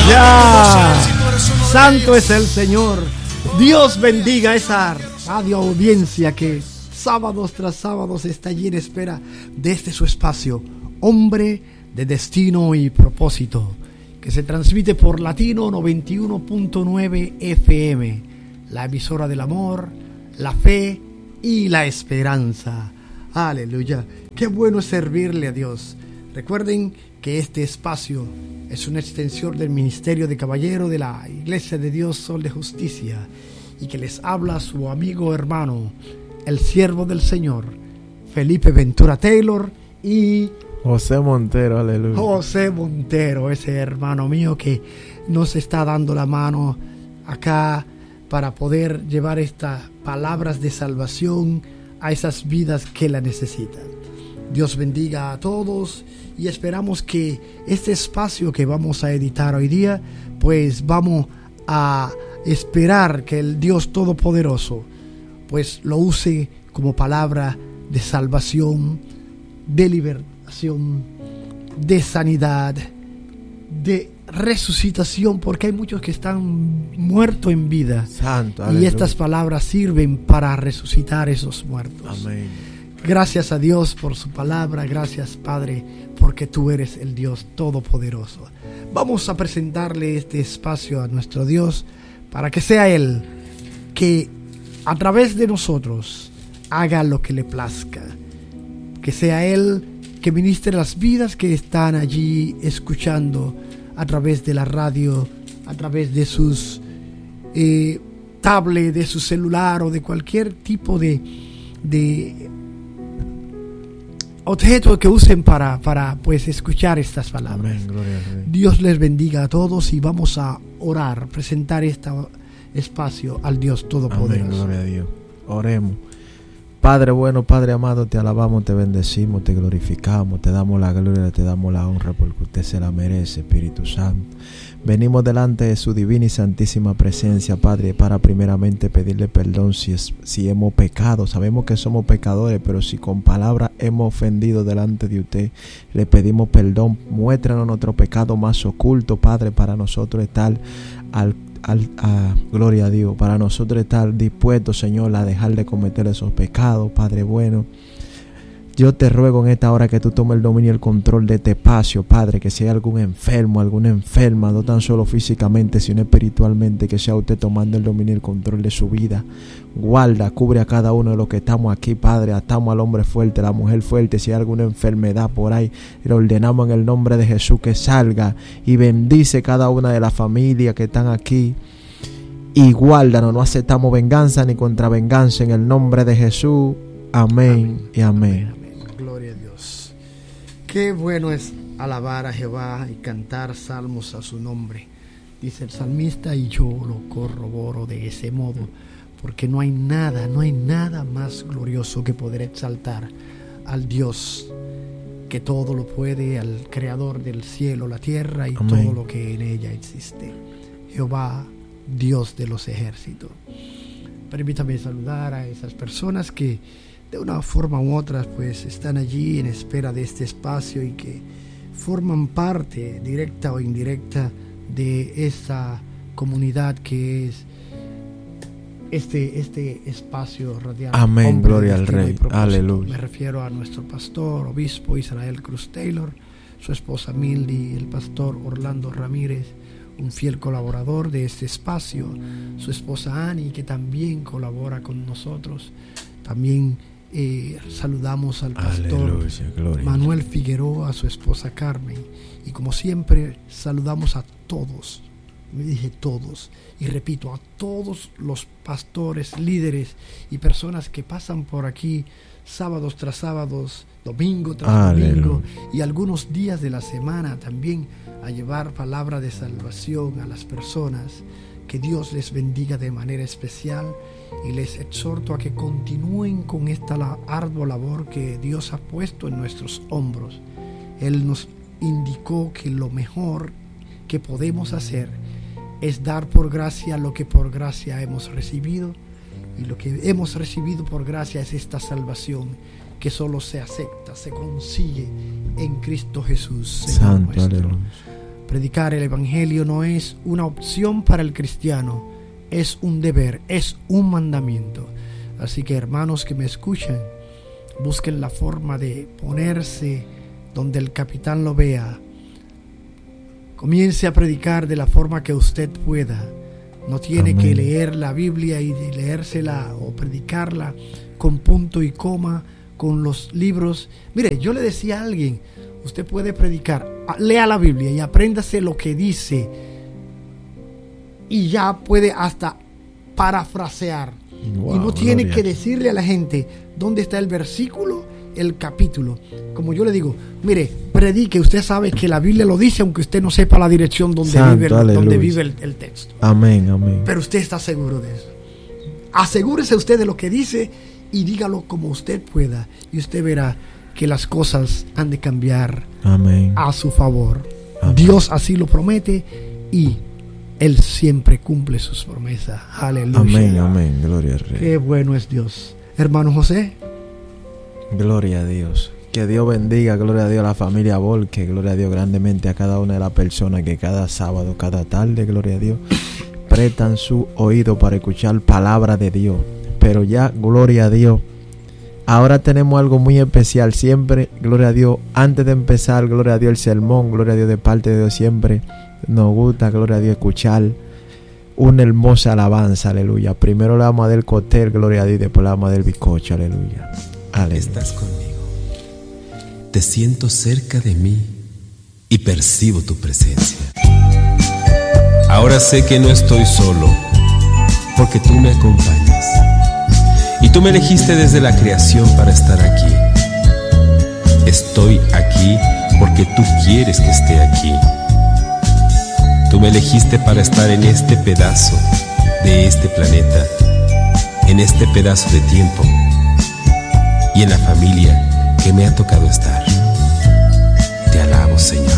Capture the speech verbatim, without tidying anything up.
Aleluya. Santo es el Señor. Dios bendiga esa radio audiencia que sábados tras sábados está allí en espera de este su espacio, Hombre de Destino y Propósito, que se transmite por Latino noventa y uno punto nueve F M, la emisora del amor, la fe y la esperanza. Aleluya. Qué bueno es servirle a Dios. Recuerden que este espacio es una extensión del Ministerio de Caballero de la Iglesia de Dios Sol de Justicia, y que les habla su amigo hermano, el siervo del Señor, Felipe Ventura Taylor, y José Montero. Aleluya. José Montero, ese hermano mío que nos está dando la mano acá para poder llevar estas palabras de salvación a esas vidas que la necesitan. Dios bendiga a todos y esperamos que este espacio que vamos a editar hoy día, pues vamos a esperar que el Dios Todopoderoso pues lo use como palabra de salvación, de liberación, de sanidad, de resucitación, porque hay muchos que están muertos en vida. Santo, y aleluya. Estas palabras sirven para resucitar esos muertos. Amén. Gracias a Dios por su palabra. Gracias, Padre, porque tú eres el Dios Todopoderoso. Vamos a presentarle este espacio a nuestro Dios para que sea Él que a través de nosotros haga lo que le plazca. Que sea Él que ministre las vidas que están allí escuchando a través de la radio, a través de sus eh, tablet, de su celular o de cualquier tipo de, de objeto que usen para, para pues escuchar estas palabras. Amén, gloria al Rey. Dios les bendiga a todos y vamos a orar, presentar este espacio al Dios Todopoderoso. Amén, gloria a Dios. Oremos. Padre bueno, Padre amado, te alabamos, te bendecimos, te glorificamos, te damos la gloria, te damos la honra porque usted se la merece, Espíritu Santo. Venimos delante de su divina y santísima presencia, Padre, para primeramente pedirle perdón si, es, si hemos pecado. Sabemos que somos pecadores, pero si con palabras hemos ofendido delante de usted, le pedimos perdón. Muéstranos nuestro pecado más oculto, Padre, para nosotros estar al Al, a, gloria a Dios, para nosotros estar dispuestos, Señor, a dejar de cometer esos pecados, Padre bueno. Yo te ruego en esta hora que tú tomes el dominio y el control de este espacio, Padre, que si hay algún enfermo, alguna enferma, no tan solo físicamente, sino espiritualmente, que sea usted tomando el dominio y el control de su vida. Guarda, cubre a cada uno de los que estamos aquí, Padre. Atamos al hombre fuerte, a la mujer fuerte. Si hay alguna enfermedad por ahí, le ordenamos en el nombre de Jesús que salga, y bendice cada una de las familias que están aquí. Y guárdanos, no aceptamos venganza ni contravenganza en el nombre de Jesús. Amén, amén. y amén. amén. Gloria a Dios. Qué bueno es alabar a Jehová y cantar salmos a su nombre, dice el salmista, y yo lo corroboro de ese modo, porque no hay nada, no hay nada más glorioso que poder exaltar al Dios que todo lo puede, al creador del cielo, la tierra y amén. Todo lo que en ella existe. Jehová, Dios de los ejércitos. Permítame saludar a esas personas que de una forma u otra pues están allí en espera de este espacio y que forman parte directa o indirecta de esta comunidad que es este, este espacio radial. Amén, gloria al Rey. Aleluya. Me refiero a nuestro pastor, obispo Israel Cruz Taylor, su esposa Mildy, el pastor Orlando Ramírez, un fiel colaborador de este espacio, su esposa Annie, que también colabora con nosotros. También eh, saludamos al pastor Aleluya, Manuel Figueroa, a su esposa Carmen, y como siempre saludamos a todos, me dije todos, y repito, a todos los pastores, líderes y personas que pasan por aquí sábados tras sábados, domingo tras Aleluya. Domingo, y algunos días de la semana también, a llevar palabra de salvación a las personas. Que Dios les bendiga de manera especial y les exhorto a que continúen con esta ardua labor que Dios ha puesto en nuestros hombros. Él nos indicó que lo mejor que podemos hacer es dar por gracia lo que por gracia hemos recibido, y lo que hemos recibido por gracia es esta salvación que solo se acepta, se consigue en Cristo Jesús, Señor Santo, nuestro. aleluya. Predicar el Evangelio no es una opción para el cristiano, es un deber, es un mandamiento. Así que, hermanos que me escuchan, busquen la forma de ponerse donde el capitán lo vea. Comience a predicar de la forma que usted pueda. No tiene Amén. Que leer la Biblia y leérsela o predicarla con punto y coma, con los libros. Mire, yo le decía a alguien, usted puede predicar, lea la Biblia y apréndase lo que dice, y ya puede hasta parafrasear. Wow, y no tiene gloria. Que decirle a la gente dónde está el versículo, el capítulo. Como yo le digo, mire, predique, usted sabe que la Biblia lo dice, aunque usted no sepa la dirección donde Santo, vive, el, donde vive el, el texto. Amén, amén. Pero usted está seguro de eso. Asegúrese usted de lo que dice y dígalo como usted pueda, y usted verá que las cosas han de cambiar Amén. A su favor. Amén. Dios así lo promete y Él siempre cumple sus promesas. Aleluya. Amén, amén. Gloria al Rey. Qué bueno es Dios. Hermano José. Gloria a Dios. Que Dios bendiga, gloria a Dios, a la familia Volque, gloria a Dios grandemente a cada una de las personas que cada sábado, cada tarde, gloria a Dios, prestan su oído para escuchar palabra de Dios. Pero ya, gloria a Dios, ahora tenemos algo muy especial. Siempre, gloria a Dios, antes de empezar, gloria a Dios, el sermón, gloria a Dios, de parte de Dios, siempre nos gusta, gloria a Dios, escuchar una hermosa alabanza, aleluya. Primero le vamos a dar el cóctel, gloria a Dios, y después le vamos a dar el bizcocho, aleluya. Aleluya. Estás conmigo, te siento cerca de mí y percibo tu presencia. Ahora sé que no estoy solo, porque tú me acompañas. Y tú me elegiste desde la creación para estar aquí. Estoy aquí porque tú quieres que esté aquí. Tú me elegiste para estar en este pedazo de este planeta, en este pedazo de tiempo y en la familia que me ha tocado estar. Te alabo, Señor.